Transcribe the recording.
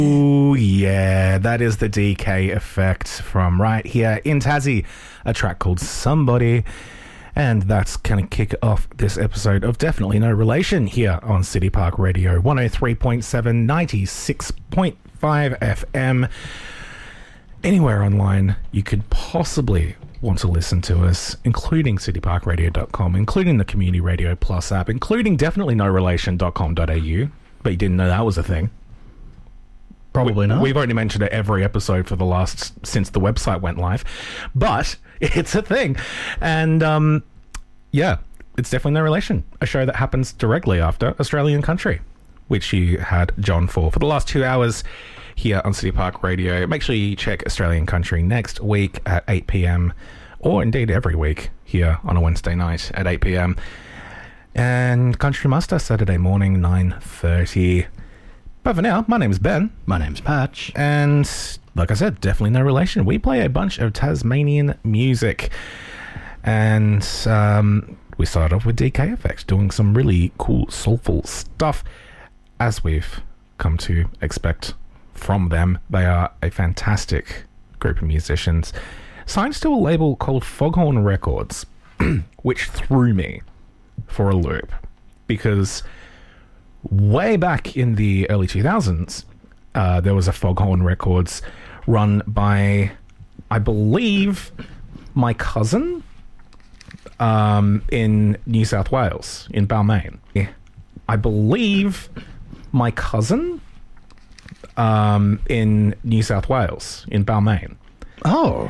Ooh, yeah, that is the DK effect from right here in Tassie, a track called Somebody. And that's going to kick off this episode of Definitely No Relation here on City Park Radio 103.7, 96.5 FM. Anywhere online you could possibly want to listen to us, including cityparkradio.com, including the Community Radio Plus app, including definitelynorelation.com.au. But you didn't know that was a thing. Probably not. We've already mentioned it every episode for the last, since the website went live. But it's a thing. And, yeah, it's Definitely No Relation, a show that happens directly after Australian Country, which you had John for the last 2 hours here on City Park Radio. Make sure you check Australian Country next week at 8 p.m, or indeed every week here on a Wednesday night at 8 p.m. And Country Muster Saturday morning, 9:30. But for now, my name's Ben. My name's Patch. And like I said, Definitely No Relation. We play a bunch of Tasmanian music. And we started off with DK Effect, doing some really cool, soulful stuff, as we've come to expect from them. They are a fantastic group of musicians, signed to a label called Foghorn Records, which threw me for a loop, because way back in the early 2000s, there was a Foghorn Records run by, I believe, my cousin in New South Wales, in Balmain. I believe my cousin in New South Wales, in Balmain. Oh.